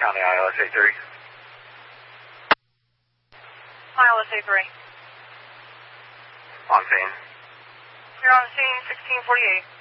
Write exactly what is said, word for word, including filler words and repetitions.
County, I L S A three. I L S A three. On scene. You're on scene, sixteen forty-eight.